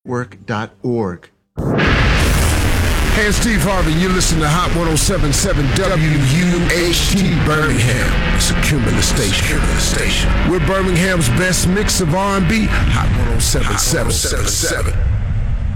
Work.org. Hey, it's Steve Harvey. You're listening to Hot 107.7 WUHT Birmingham. It's a Cumulus station. We're Birmingham's best mix of R&B. Hot 107.7.